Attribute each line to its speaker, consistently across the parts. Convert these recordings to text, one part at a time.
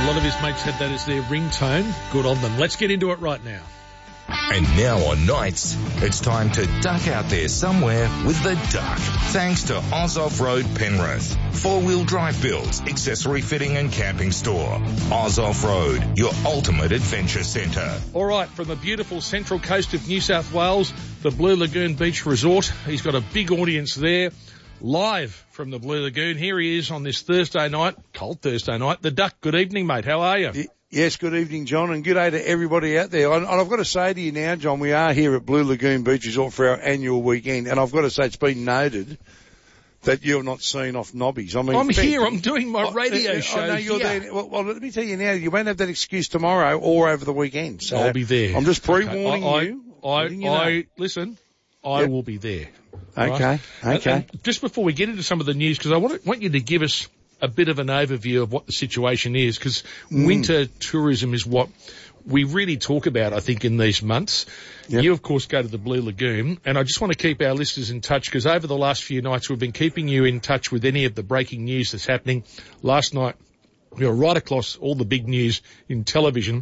Speaker 1: lot of his mates had that as their ringtone. Good on them. Let's get into it right now.
Speaker 2: And now on nights, it's time to duck out there somewhere with the duck. Thanks to Oz Off-Road Penrith. Four-wheel drive builds, accessory fitting and camping store. Oz Off-Road, your ultimate adventure centre.
Speaker 1: All right, from the beautiful central coast of New South Wales, the Blue Lagoon Beach Resort. He's got a big audience there. Live from the Blue Lagoon. Here he is on this Thursday night, cold Thursday night. The Duck, good evening, mate. How are you?
Speaker 3: Yes, good evening, John, and good day to everybody out there. And I've got to say to you now, John, we are here at Blue Lagoon Beach Resort for our annual weekend, and I've got to say it's been noted that you're not seen off Nobbies. I mean,
Speaker 1: I'm here. I'm doing my radio show.
Speaker 3: I know you're there. Well, let me tell you now, you won't have that excuse tomorrow or over the weekend. So
Speaker 1: I'll be there.
Speaker 3: I'm just pre-warning you.
Speaker 1: Listen, I will be there.
Speaker 3: Okay,
Speaker 1: right?
Speaker 3: okay.
Speaker 1: And just before we get into some of the news, because I want you to give us a bit of an overview of what the situation is, because winter tourism is what we really talk about, I think, in these months. Yep. You, of course, go to the Blue Lagoon, and I just want to keep our listeners in touch, because over the last few nights we've been keeping you in touch with any of the breaking news that's happening. Last night, we were right across all the big news in television.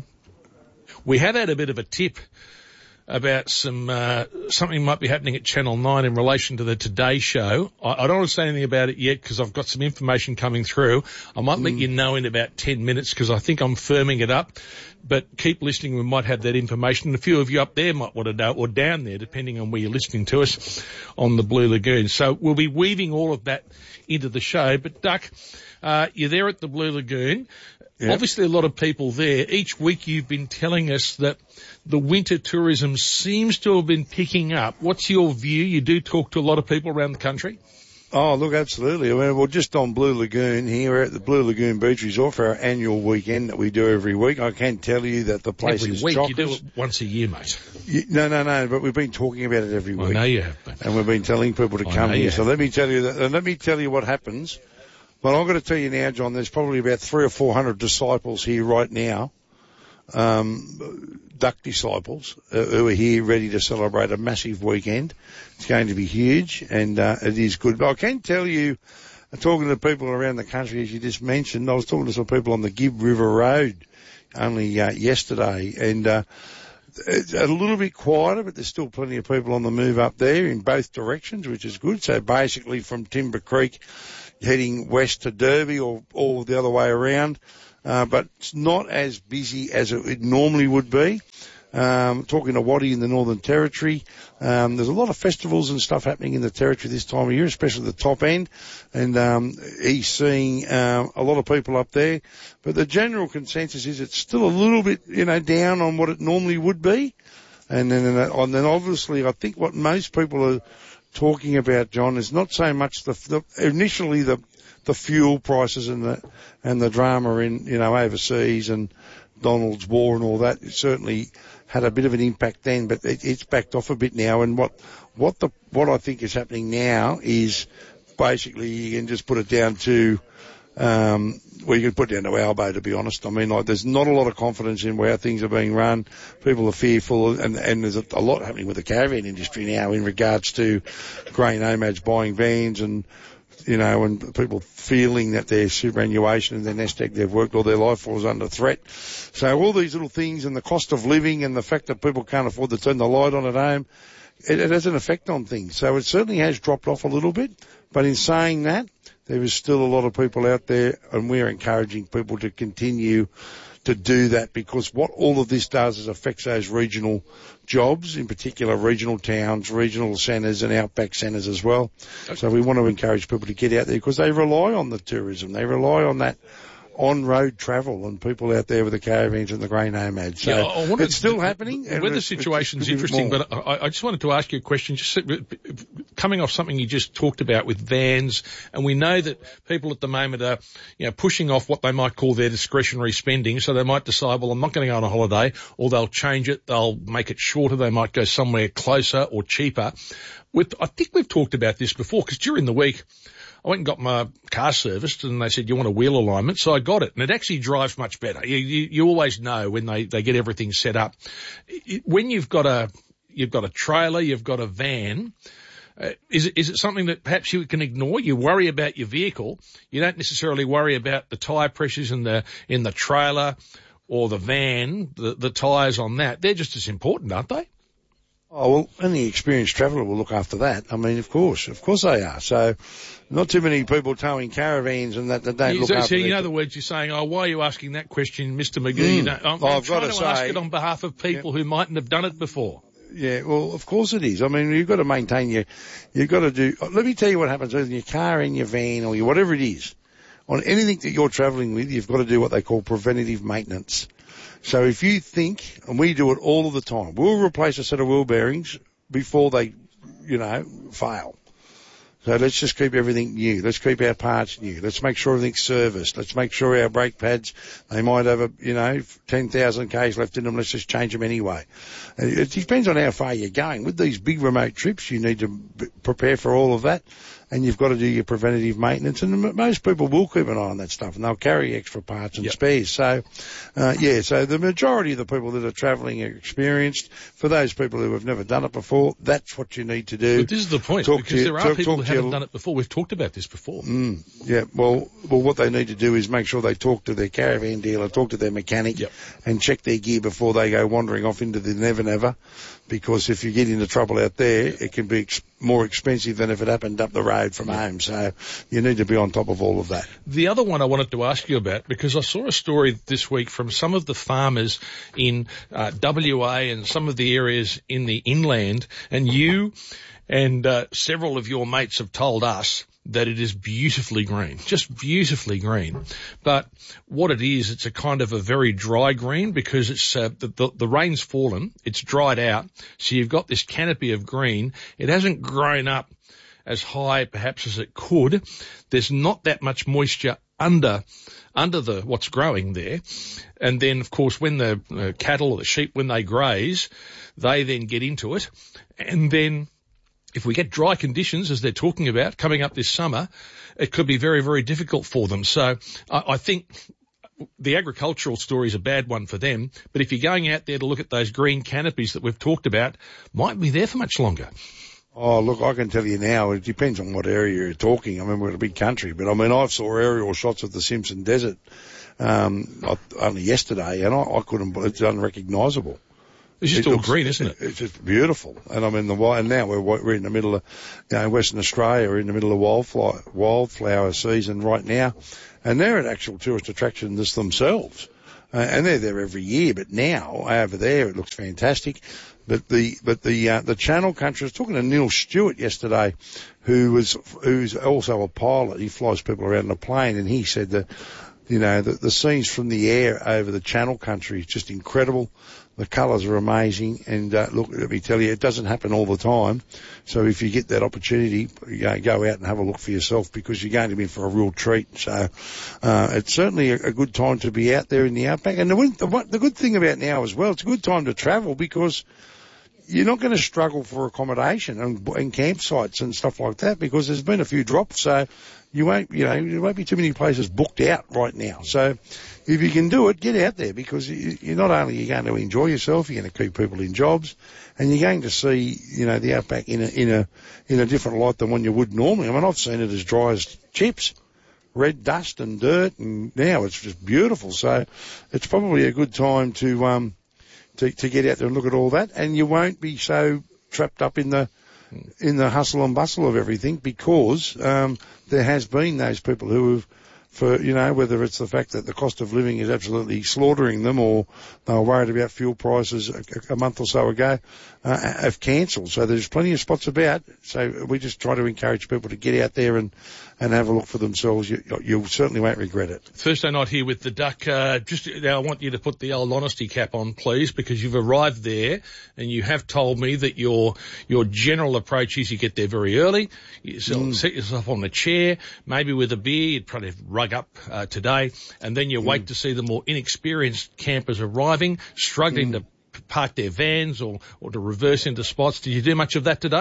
Speaker 1: We have had a bit of a tip about something might be happening at Channel 9 in relation to the Today Show. I don't want to say anything about it yet because I've got some information coming through. I might let you know in about 10 minutes because I think I'm firming it up. But keep listening. We might have that information. A few of you up there might want to know, or down there, depending on where you're listening to us on the Blue Lagoon. So we'll be weaving all of that into the show. But, Duck, you're there at the Blue Lagoon. Yep. Obviously, a lot of people there. Each week you've been telling us that the winter tourism seems to have been picking up. What's your view? You do talk to a lot of people around the country.
Speaker 3: Oh, look, absolutely. I mean, we're just on Blue Lagoon here. We're at the Blue Lagoon Beach Resort for our annual weekend that we do every week. I can tell you that the place is chockers.
Speaker 1: Every week? You do it once a year, mate.
Speaker 3: No, but we've been talking about it every week.
Speaker 1: I know you have been.
Speaker 3: And we've been telling people to come here. So let me tell you that, and let me tell you what happens. Well, I'm going to tell you now, John, there's probably about 300 or 400 disciples here right now, duck disciples, who are here ready to celebrate a massive weekend. It's going to be huge, and it is good. But I can tell you, talking to people around the country, as you just mentioned, I was talking to some people on the Gibb River Road only yesterday, and it's a little bit quieter, but there's still plenty of people on the move up there in both directions, which is good. So basically from Timber Creek heading west to Derby or the other way around, but it's not as busy as it normally would be. Talking to Waddy in the Northern Territory, there's a lot of festivals and stuff happening in the Territory this time of year, especially the top end, and he's seeing a lot of people up there. But the general consensus is it's still a little bit, down on what it normally would be. And then obviously I think what most people are talking about, John, is not so much initially the fuel prices and the drama in overseas and Donald's war and all that. It certainly had a bit of an impact then, but it's backed off a bit now. And what I think is happening now is basically you can just put it down to you can put it down to Albo, to be honest. I mean, there's not a lot of confidence in how things are being run. People are fearful, and there's a lot happening with the caravan industry now in regards to grey nomads buying vans and people feeling that their superannuation and their nest egg they've worked all their life for is under threat. So all these little things and the cost of living and the fact that people can't afford to turn the light on at home, it has an effect on things. So it certainly has dropped off a little bit. But in saying that, there is still a lot of people out there, and we're encouraging people to continue to do that, because what all of this does is affects those regional jobs, in particular regional towns, regional centres and outback centres as well. Okay. So we want to encourage people to get out there because they rely on the tourism. They rely on that on-road travel and people out there with the caravans and the grey nomads. So it's still happening.
Speaker 1: The weather situation's interesting, but I just wanted to ask you a question, just coming off something you just talked about with vans, and we know that people at the moment are, pushing off what they might call their discretionary spending, so they might decide, well, I'm not going to go on a holiday, or they'll change it, they'll make it shorter, they might go somewhere closer or cheaper. I think we've talked about this before, because during the week, I went and got my car serviced, and they said, you want a wheel alignment? So I got it, and it actually drives much better. You always know when they get everything set up. When you've got a trailer, you've got a van, Is it something that perhaps you can ignore? You worry about your vehicle. You don't necessarily worry about the tyre pressures in the trailer or the van, the tyres on that. They're just as important, aren't they?
Speaker 3: Oh, well, any experienced traveller will look after that. I mean, of course they are. So, not too many people towing caravans and that don't look after.
Speaker 1: So, in other words, you're saying, why are you asking that question, Mr. McGee? I'm trying to ask it on behalf of people who mightn't have done it before.
Speaker 3: Yeah, well, of course it is. I mean, you've got to maintain you've got to do, let me tell you what happens with your car, in your van, or whatever it is. On anything that you're travelling with, you've got to do what they call preventative maintenance. So if you think, and we do it all of the time, we'll replace a set of wheel bearings before they, fail. So let's just keep everything new. Let's keep our parts new. Let's make sure everything's serviced. Let's make sure our brake pads, they might have 10,000 Ks left in them. Let's just change them anyway. It depends on how far you're going. With these big remote trips, you need to prepare for all of that. And you've got to do your preventative maintenance. And most people will keep an eye on that stuff, and they'll carry extra parts and spares. So, so the majority of the people that are travelling are experienced. For those people who have never done it before, that's what you need to do.
Speaker 1: But this is the point, because there are people who haven't done it before. We've talked about this before.
Speaker 3: Well, what they need to do is make sure they talk to their caravan dealer, talk to their mechanic, and check their gear before they go wandering off into the never. Because if you get into trouble out there, it can be more expensive than if it happened up the road from home. So you need to be on top of all of that.
Speaker 1: The other one I wanted to ask you about, because I saw a story this week from some of the farmers in WA and some of the areas in the inland, and you and several of your mates have told us that it is beautifully green, just beautifully green. But what it is, it's a kind of a very dry green, because it's the rain's fallen, it's dried out, so you've got this canopy of green. It hasn't grown up as high perhaps as it could. There's not that much moisture under what's growing there. And then, of course, when the cattle or the sheep, when they graze, they then get into it. And then if we get dry conditions, as they're talking about, coming up this summer, it could be very, very difficult for them. So I think the agricultural story is a bad one for them. But if you're going out there to look at those green canopies that we've talked about, might be there for much longer.
Speaker 3: Oh, look, I can tell you now, it depends on what area you're talking. I mean, we're in a big country, but I mean, I saw aerial shots of the Simpson Desert only yesterday, and I couldn't, it's unrecognisable.
Speaker 1: It's just all green, isn't it?
Speaker 3: It's just beautiful. And I mean, and now we're in the middle of, Western Australia, we're in the middle of wildflower season right now, and they're an actual tourist attraction themselves. And they're there every year, but now over there it looks fantastic. But the Channel Country, I was talking to Neil Stewart yesterday, who's also a pilot. He flies people around in a plane, and he said that, the scenes from the air over the Channel Country is just incredible. The colours are amazing, and look, let me tell you, it doesn't happen all the time. So if you get that opportunity, go out and have a look for yourself, because you're going to be in for a real treat. So it's certainly a good time to be out there in the outback. And the good thing about now as well, it's a good time to travel, because you're not going to struggle for accommodation and campsites and stuff like that, because there's been a few drops. So you won't be too many places booked out right now. So if you can do it, get out there, because you're not only you're going to enjoy yourself, you're going to keep people in jobs, and you're going to see, the outback in a different light than one you would normally. I mean, I've seen it as dry as chips, red dust and dirt, and now it's just beautiful. So it's probably a good time to get out there and look at all that, and you won't be so trapped up in the hustle and bustle of everything, because there has been those people who have, whether it's the fact that the cost of living is absolutely slaughtering them, or they were worried about fuel prices a month or so ago, have cancelled. So there's plenty of spots about. So we just try to encourage people to get out there and have a look for themselves. You certainly won't regret it.
Speaker 1: Thursday night here with the Duck. Just now, I want you to put the old honesty cap on, please, because you've arrived there and you have told me that your general approach is you get there very early, you set yourself on a chair, maybe with a beer, you'd probably rug up today, and then you wait to see the more inexperienced campers arriving, struggling to park their vans or to reverse into spots. Did you do much of that today?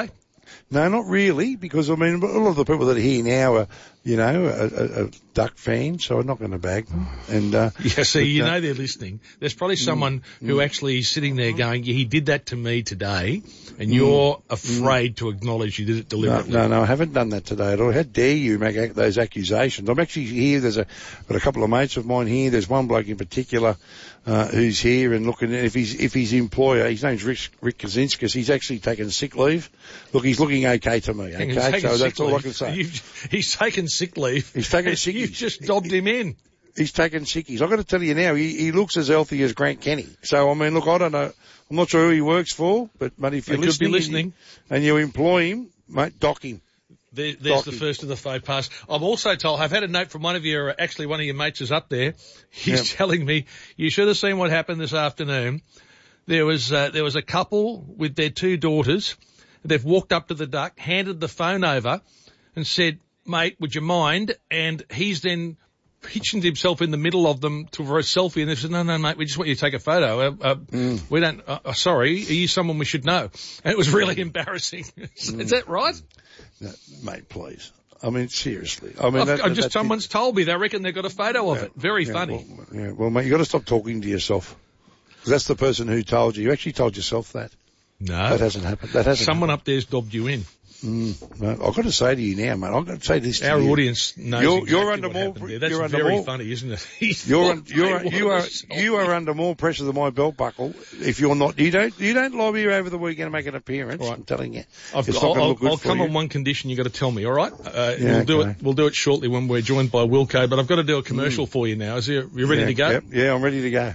Speaker 3: No, not really, because, I mean, a lot of the people that are here now are, you know, are Duck fans, so I'm not going to bag them. And,
Speaker 1: know they're listening. There's probably someone who actually is sitting there going, yeah, he did that to me today, and you're afraid to acknowledge you did it deliberately.
Speaker 3: No, I haven't done that today at all. How dare you make those accusations? I'm actually here. Got a couple of mates of mine here. There's one bloke in particular who's here and looking. If his employer, his name's Rick Kaczynskis, he's actually taken sick leave. Look, he's looking okay to me. Okay, so that's all I can say.
Speaker 1: He's taken sick leave.
Speaker 3: He's taken sick.
Speaker 1: You've just dobbed him in.
Speaker 3: He's taken sickies. I've got to tell you now, he looks as healthy as Grant Kenny. So, I mean, look, I don't know. I'm not sure who he works for, but if you're listening and you employ him, mate, dock him.
Speaker 1: There's the first of the faux pas. I'm also told, I've had a note from one of your mates is up there. He's telling me, you should have seen what happened this afternoon. There was a couple with their two daughters. They've walked up to the Duck, handed the phone over and said, mate, would you mind? And he's then pitched himself in the middle of them for a selfie, and they said, no, mate, we just want you to take a photo. We don't, sorry, are you someone we should know? And it was really embarrassing. Is that right?
Speaker 3: No, mate, please. I mean, seriously. I mean,
Speaker 1: someone's told me they reckon they've got a photo of it. Very funny.
Speaker 3: Well, mate, you got to stop talking to yourself. Because that's the person who told you. You actually told yourself that.
Speaker 1: No.
Speaker 3: That hasn't happened.
Speaker 1: Someone up there's dobbed you in.
Speaker 3: No, I've got to say to you now, mate, I've got to say this to
Speaker 1: Our
Speaker 3: you.
Speaker 1: audience knows you're under more. That's very funny, isn't it?
Speaker 3: You are under more pressure than my belt buckle. If you're not, you don't lobby here over the weekend and make an appearance. Right. I'm telling you.
Speaker 1: I'll come on one condition. You got to tell me. All right. We'll do it shortly when we're joined by Wilco. But I've got to do a commercial for you now. You ready to go?
Speaker 3: Yep. Yeah, I'm ready to go.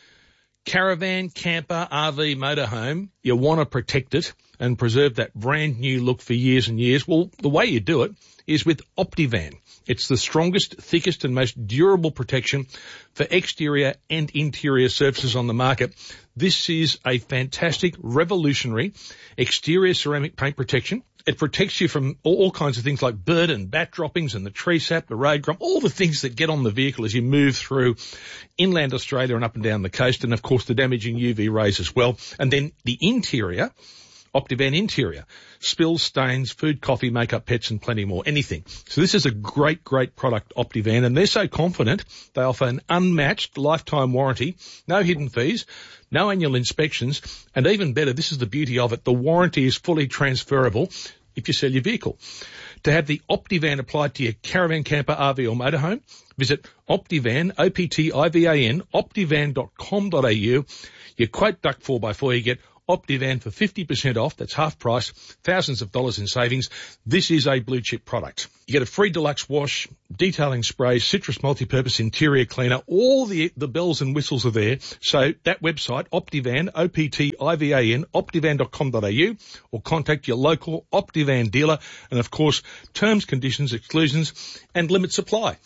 Speaker 1: Caravan, camper, RV, motorhome. You want to protect it and preserve that brand new look for years and years. Well, the way you do it is with Optivan. It's the strongest, thickest and most durable protection for exterior and interior surfaces on the market. This is a fantastic, revolutionary exterior ceramic paint protection. It protects you from all kinds of things like bird and bat droppings and the tree sap, the road grump, all the things that get on the vehicle as you move through inland Australia and up and down the coast, and of course the damaging UV rays as well. And then the interior, Optivan interior, spills, stains, food, coffee, makeup, pets and plenty more, anything. So this is a great, great product, Optivan, and they're so confident they offer an unmatched lifetime warranty, no hidden fees, no annual inspections, and even better, this is the beauty of it, the warranty is fully transferable if you sell your vehicle. To have the Optivan applied to your caravan, camper, RV or motorhome, visit Optivan, Optivan, optivan.com.au. You quote Duck 4x4, you get Optivan for 50% off. That's half price, thousands of dollars in savings. This is a blue chip product. You get a free deluxe wash, detailing spray, citrus multi-purpose interior cleaner. All the bells and whistles are there. So that website, Optivan, Optivan, optivan.com.au, or contact your local Optivan dealer. And of course, terms, conditions, exclusions and limit supply.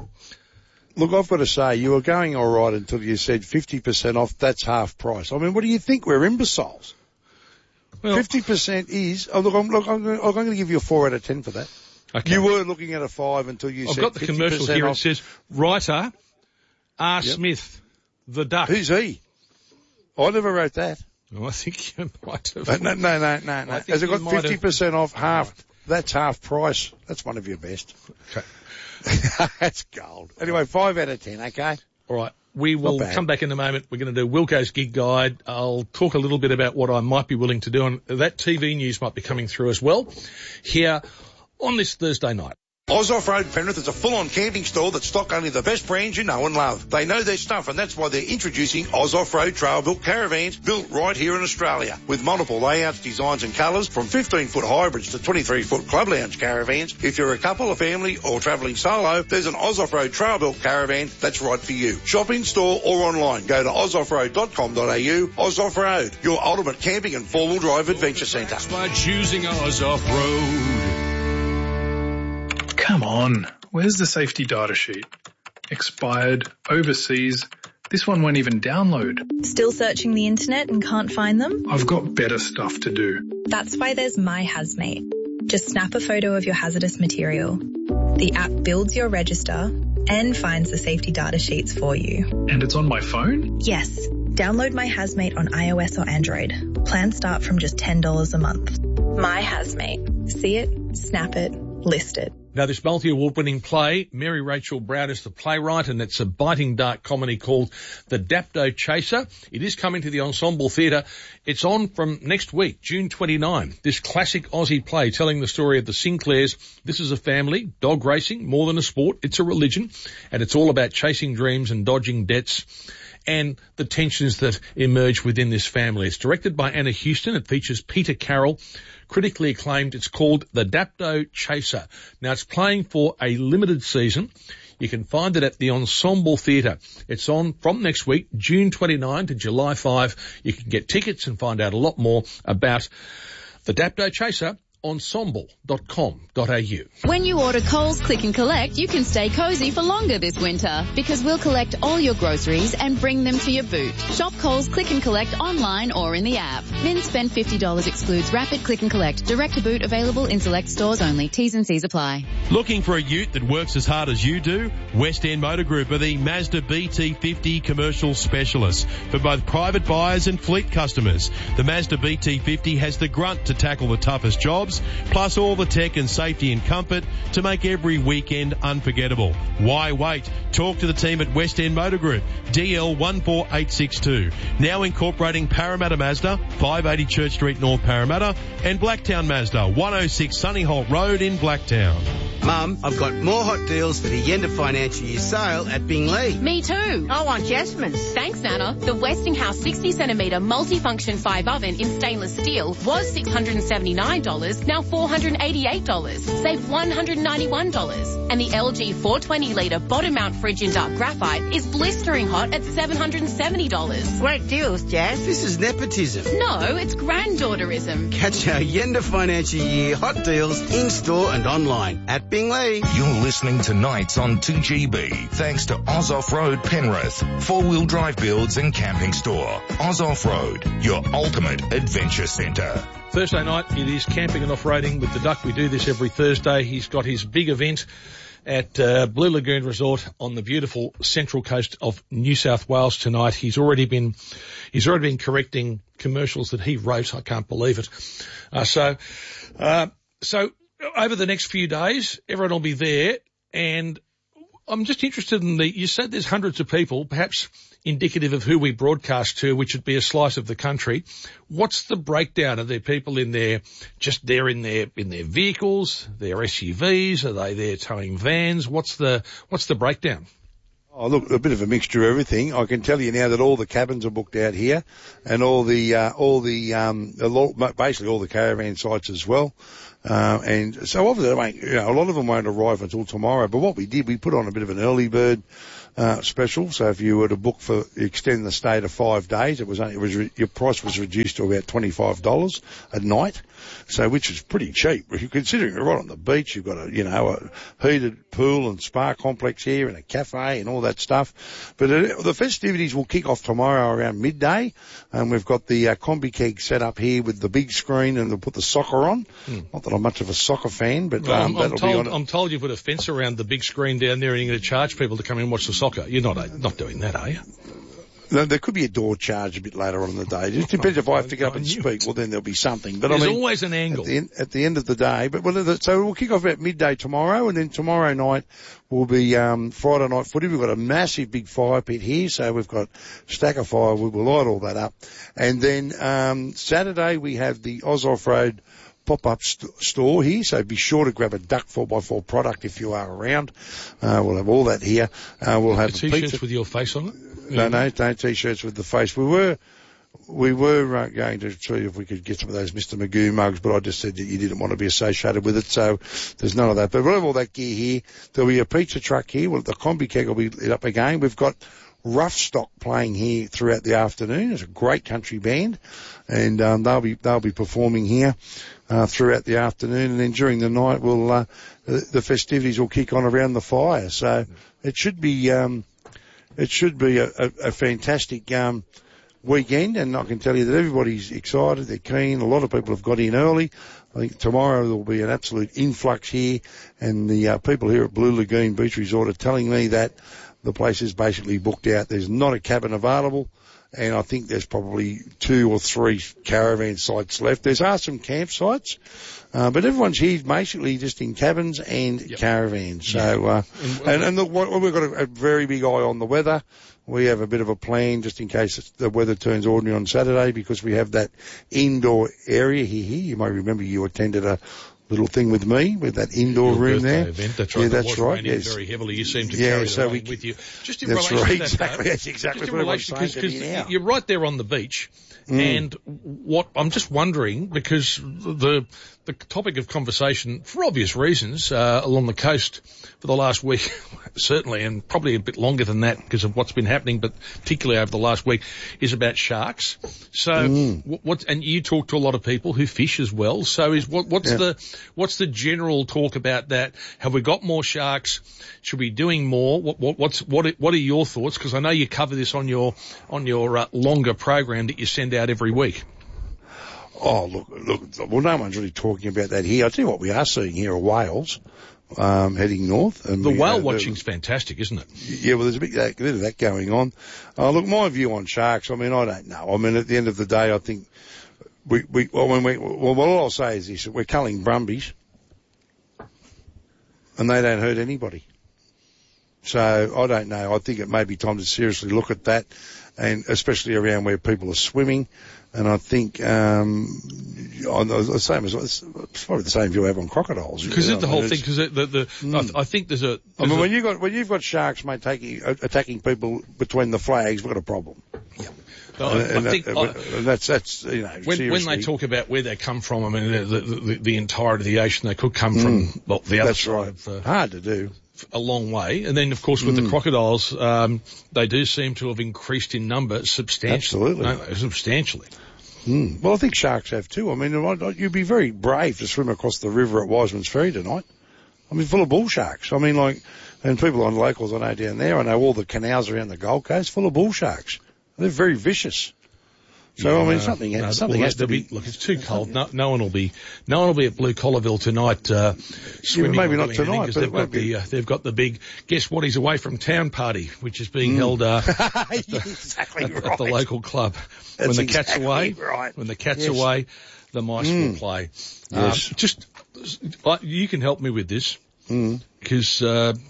Speaker 3: Look, I've got to say, you were going all right until you said 50% off, that's half price. I mean, what do you think? We're imbeciles. Well, 50% is, I'm going to give you a 4 out of 10 for that. Okay. You were looking at a 5 until you said 50% off. I've got the commercial here.
Speaker 1: It says, writer R. Smith, the Duck.
Speaker 3: Who's he? I never wrote that.
Speaker 1: Oh, I think you might have.
Speaker 3: No. Has it got 50% off half? That's half price. That's one of your best.
Speaker 1: Okay.
Speaker 3: That's gold. Anyway, 5 out of 10, okay?
Speaker 1: All right. We will come back in a moment. We're going to do Wilco's gig guide. I'll talk a little bit about what I might be willing to do, and that TV news might be coming through as well here on this Thursday night.
Speaker 3: Oz Off-Road Penrith is a full-on camping store that stock only the best brands you know and love. They know their stuff, and that's why they're introducing Oz Off-Road Trail-Built Caravans built right here in Australia. With multiple layouts, designs and colours, from 15-foot hybrids to 23-foot club lounge caravans. If you're a couple, a family or travelling solo, there's an Oz Off-Road Trail-Built Caravan that's right for you. Shop in store or online. Go to ozoffroad.com.au. Oz Off-Road, your ultimate camping and four-wheel drive adventure centre.
Speaker 4: By choosing Oz Off-Road. Come on, where's the safety data sheet? Expired, overseas, this one won't even download.
Speaker 5: Still searching the internet and can't find them?
Speaker 4: I've got better stuff to do.
Speaker 5: That's why there's My Hazmate. Just snap a photo of your hazardous material. The app builds your register and finds the safety data sheets for you.
Speaker 4: And it's on my phone?
Speaker 5: Yes. Download My Hazmate on iOS or Android. Plans start from just $10 a month. My Housemate. See it, snap it, list it.
Speaker 1: Now, this multi-award-winning play, Mary Rachel Brown is the playwright, and it's a biting dark comedy called The Dapto Chaser. It is coming to the Ensemble Theatre. It's on from next week, June 29. This classic Aussie play telling the story of the Sinclairs. This is a family, dog racing, more than a sport. It's a religion, and it's all about chasing dreams and dodging debts and the tensions that emerge within this family. It's directed by Anna Houston. It features Peter Carroll. Critically acclaimed. It's called The Dapto Chaser. Now, it's playing for a limited season. You can find it at the Ensemble Theatre. It's on from next week, June 29 to July 5. You can get tickets and find out a lot more about The Dapto Chaser. Ensemble.com.au.
Speaker 6: When you order Coles Click and Collect, you can stay cozy for longer this winter because we'll collect all your groceries and bring them to your boot. Shop Coles Click and Collect online or in the app. Min spend $50 excludes Rapid Click and Collect. Direct to boot available in select stores only. T's and C's apply.
Speaker 7: Looking for a ute that works as hard as you do? West End Motor Group are the Mazda BT50 commercial specialists for both private buyers and fleet customers. The Mazda BT50 has the grunt to tackle the toughest jobs, plus all the tech and safety and comfort to make every weekend unforgettable. Why wait? Talk to the team at West End Motor Group, DL 14862. Now incorporating Parramatta Mazda, 580 Church Street, North Parramatta, and Blacktown Mazda, 106 Sunnyholt Road in Blacktown.
Speaker 8: Mum, I've got more hot deals for the end of financial year sale at Bingley.
Speaker 9: Me too. I want Jasmine's. Thanks, Nana. The Westinghouse 60cm multifunction 5 oven in stainless steel was $679, now $488. Save $191. And the LG 420-litre bottom mount fridge in dark graphite is blistering hot at $770.
Speaker 8: Great deals, Jazz. This is nepotism.
Speaker 9: No, it's granddaughterism.
Speaker 8: Catch our end of financial year hot deals in-store and online at Bingley.
Speaker 2: You're listening to Nights on 2GB, thanks to Oz Off-Road Penrith, four-wheel drive builds and camping store. Oz Off-Road, your ultimate adventure centre.
Speaker 1: Thursday night, it is camping and off-roading with the Duck. We do this every Thursday. He's got his big event at Blue Lagoon Resort on the beautiful central coast of New South Wales tonight. He's already been correcting commercials that he wrote. I can't believe it. So over the next few days, everyone will be there, and I'm just interested in you said there's hundreds of people, perhaps indicative of who we broadcast to, which would be a slice of the country. What's the breakdown? Are there people in there, just there in their vehicles, their SUVs? Are they there towing vans? What's the breakdown?
Speaker 3: Oh, look, a bit of a mixture of everything. I can tell you now that all the cabins are booked out here, and basically all the caravan sites as well. And so obviously, a lot of them won't arrive until tomorrow. But what we did, we put on a bit of an early bird special. So if you were to book for extend the stay to 5 days, your price was reduced to about $25 a night. So which is pretty cheap. Considering you're right on the beach, you've got a heated pool and spa complex here and a cafe and all that stuff. But the festivities will kick off tomorrow around midday. And we've got the combi keg set up here with the big screen, and they'll put the soccer on. Not that I'm much of a soccer fan, but
Speaker 1: I'm told you put a fence around the big screen down there and you're going to charge people to come in and watch the soccer. You're not doing that, are you?
Speaker 3: No, there could be a door charge a bit later on in the day. It just depends if I have to get up and speak. Well, then there'll be something. But
Speaker 1: there's always an angle.
Speaker 3: At the end of the day. So we'll kick off at midday tomorrow, and then tomorrow night will be Friday night footy. We've got a massive big fire pit here, so we've got a stack of firewood. We'll light all that up. And then Saturday we have the Oz Off-Road pop-up store here, so be sure to grab a Duck 4x4 product if you are around. We'll have all that here. We'll have
Speaker 1: the T-shirts with your face on it?
Speaker 3: No T-shirts with the face. We were going to see if we could get some of those Mr. Magoo mugs, but I just said that you didn't want to be associated with it, so there's none of that. But we'll have all that gear here. There'll be a pizza truck here. The combi keg will be lit up again. We've got Rough Stock playing here throughout the afternoon. It's a great country band, and they'll be performing here throughout the afternoon, and then during the night the festivities will kick on around the fire. So it should be a fantastic weekend, and I can tell you that everybody's excited, they're keen. A lot of people have got in early. I think tomorrow there will be an absolute influx here, and the people here at Blue Lagoon Beach Resort are telling me that the place is basically booked out. There's not a cabin available, and I think there's probably 2 or 3 caravan sites left. There are some campsites, but everyone's here basically just in cabins and caravans. So, and look, we've got a very big eye on the weather. We have a bit of a plan just in case the weather turns ordinary on Saturday, because we have that indoor area here. You may remember you attended a little thing with me with that indoor room there.
Speaker 1: Event. That's right.
Speaker 3: Yeah, that's right.
Speaker 1: Yes. Very heavily. You seem to carry it away with you. Just in relation to that,
Speaker 3: exactly. That's exactly what I'm saying.
Speaker 1: Because you're right there on the beach, and what I'm just wondering, because the topic of conversation, for obvious reasons, along the coast for the last week, certainly, and probably a bit longer than that because of what's been happening, but particularly over the last week, is about sharks. So, and you talk to a lot of people who fish as well. So, what's the general talk about that? Have we got more sharks? Should we be doing more? What are your thoughts? Because I know you cover this on your longer program that you send out every week.
Speaker 3: Oh, look, well, no one's really talking about that here. I tell you what we are seeing here are whales, heading north. And
Speaker 1: the whale watching's fantastic, isn't it?
Speaker 3: Yeah, well, there's a bit of that going on. Look, my view on sharks, I mean, I don't know. I mean, at the end of the day, I think what I'll say is this: we're culling brumbies, and they don't hurt anybody. So I don't know. I think it may be time to seriously look at that, and especially around where people are swimming. And I think, it's probably the same view I have on crocodiles.
Speaker 1: Because it's the whole thing, because I think there's a...
Speaker 3: I mean, when you've got sharks, mate, attacking people between the flags, we've got a problem. Yeah. That's you know,
Speaker 1: when they talk about where they come from, I mean, the entirety of the ocean, they could come from, the other
Speaker 3: that's
Speaker 1: side.
Speaker 3: Right. Hard to do.
Speaker 1: A long way. And then, of course, with the crocodiles, they do seem to have increased in number substantially.
Speaker 3: Absolutely.
Speaker 1: No, substantially.
Speaker 3: Well, I think sharks have too. I mean, you'd be very brave to swim across the river at Wiseman's Ferry tonight. I mean, full of bull sharks. I mean, and people on locals I know down there, I know all the canals around the Gold Coast full of bull sharks. They're very vicious. So, I mean, something has to be...
Speaker 1: Look, it's too cold. No one will be at Blue Collarville tonight, swimming.
Speaker 3: Maybe not tonight,
Speaker 1: because they've got the big Guess What He's Away from Town party, which is being held,
Speaker 3: exactly
Speaker 1: at the local club. When the cat's away, the mice will play.
Speaker 3: Yes.
Speaker 1: You can help me with this, because,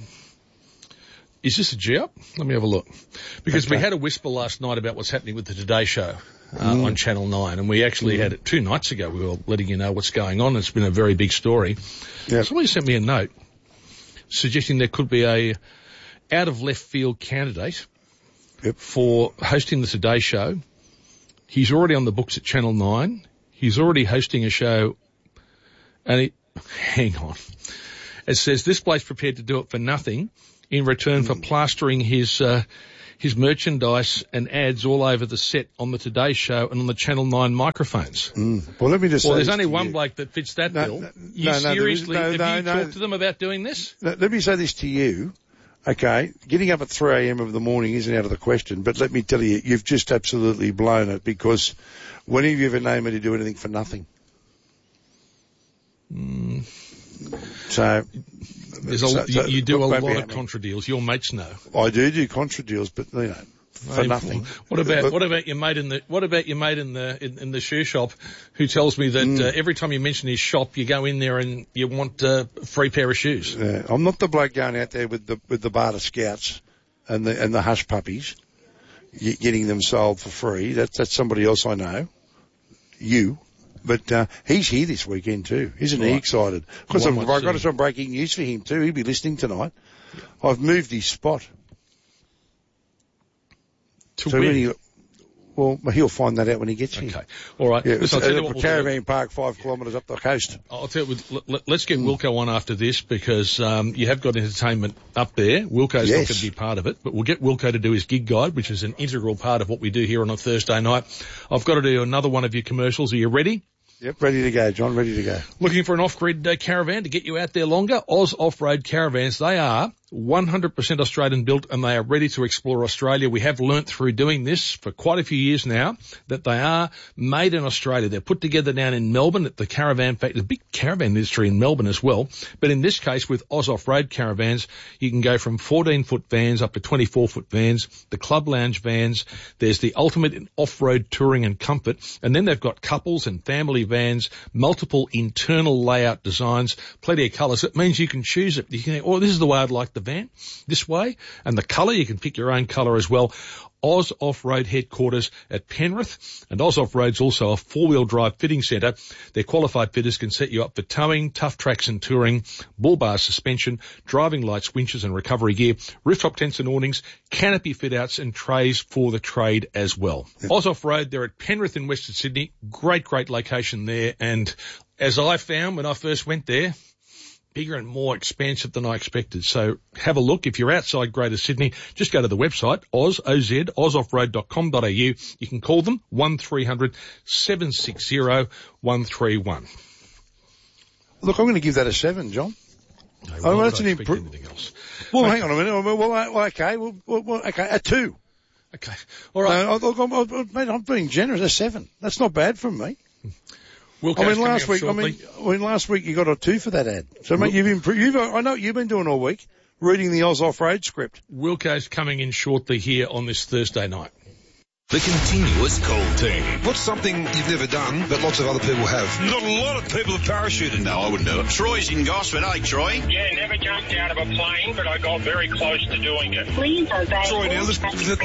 Speaker 1: is this a G-up? Let me have a look. Because we had a whisper last night about what's happening with the Today Show on Channel 9, and we actually had it 2 nights ago. We were letting you know what's going on. It's been a very big story.
Speaker 3: Yep.
Speaker 1: Somebody sent me a note suggesting there could be a out-of-left-field candidate for hosting the Today Show. He's already on the books at Channel 9. He's already hosting a show, and hang on. It says this bloke's prepared to do it for nothing in return for plastering his merchandise and ads all over the set on the Today Show and on the Channel 9 microphones.
Speaker 3: Well, let me just say
Speaker 1: there's only one bloke that fits that bill. Have you talked to them about doing this?
Speaker 3: Let me say this to you. Okay, getting up at 3 a.m. of the morning isn't out of the question, but let me tell you, you've just absolutely blown it, because when have you ever known me to do anything for nothing? So...
Speaker 1: you do a lot of contra deals. Your mates know.
Speaker 3: I do contra deals, but you know, for nothing.
Speaker 1: What about your mate in the shoe shop, who tells me that every time you mention his shop, you go in there and you want a free pair of shoes?
Speaker 3: Yeah, I'm not the bloke going out there with the Barter Scouts and the hush puppies, getting them sold for free. That's somebody else I know. You. But he's here this weekend too. Isn't he excited? Because I've got some breaking news for him too. He'll be listening tonight. Yeah. I've moved his spot.
Speaker 1: To where?
Speaker 3: Well, he'll find that out when he gets here.
Speaker 1: Okay. All right.
Speaker 3: Yeah, it's a caravan park 5 kilometres up the coast.
Speaker 1: I'll tell you, let's get Wilco on after this, because you have got entertainment up there. Wilco's not going to be part of it, but we'll get Wilco to do his gig guide, which is an integral part of what we do here on a Thursday night. I've got to do another one of your commercials. Are you ready?
Speaker 3: Yep, ready to go, John, ready to go.
Speaker 1: Looking for an off-grid caravan to get you out there longer? Oz Off-Road Caravans, they are 100% Australian built, and they are ready to explore Australia. We have learnt through doing this for quite a few years now that they are made in Australia. They're put together down in Melbourne at the Caravan Factory, the big caravan industry in Melbourne as well. But in this case, with Oz Off-Road caravans, you can go from 14-foot vans up to 24-foot vans, the club lounge vans. There's the ultimate in off-road touring and comfort. And then they've got couples and family vans, multiple internal layout designs, plenty of colours. It means you can choose it. You can think, oh, this is the way I'd like the van, this way. And the colour, you can pick your own colour as well. Oz Off-Road headquarters at Penrith, and Oz Off-Road's also a four-wheel drive fitting centre. Their qualified fitters can set you up for towing, tough tracks and touring, bull bar suspension, driving lights, winches and recovery gear, rooftop tents and awnings, canopy fit-outs and trays for the trade as well. Yep. Oz Off-Road, they're at Penrith in Western Sydney. Great location there. And as I found when I first went there, bigger and more expansive than I expected. So have a look. If you're outside Greater Sydney, just go to the website, ozoffroad.com.au. You can call them 1300 760 131.
Speaker 3: Look, I'm going to give that a 7, John.
Speaker 1: No, that's an improvement.
Speaker 3: Well, hang on a minute. Okay, a 2.
Speaker 1: Okay. All right.
Speaker 3: I'm being generous. A 7. That's not bad from me. Last week you got a 2 for that ad. So, mate, you've improved. I know what you've been doing all week, reading the Oz Off-Road script.
Speaker 1: Wilco's coming in shortly here on this Thursday night.
Speaker 2: The Continuous Call Team.
Speaker 10: What's something you've never done that lots of other people have?
Speaker 11: Not a lot of people have parachuted. No, I wouldn't do it. Troy's in Gosford, Troy?
Speaker 12: Yeah, never jumped out of a plane, but I got very close to doing it.
Speaker 13: Please obey.
Speaker 10: Troy, now listen.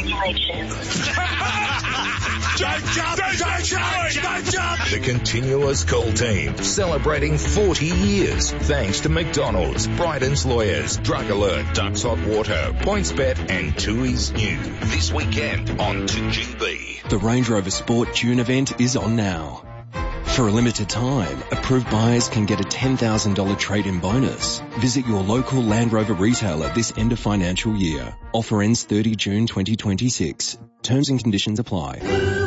Speaker 11: Don't jump!
Speaker 2: The Continuous Call Team, celebrating 40 years. Thanks to McDonald's, Bryden's Lawyers, Drug Alert, Ducks Hot Water, PointsBet and Tui's New. This weekend on 2GB.
Speaker 14: The Range Rover Sport June event is on now. For a limited time, approved buyers can get a $10,000 trade-in bonus. Visit your local Land Rover retailer this end of financial year. Offer ends 30 June 2026. Terms and conditions apply.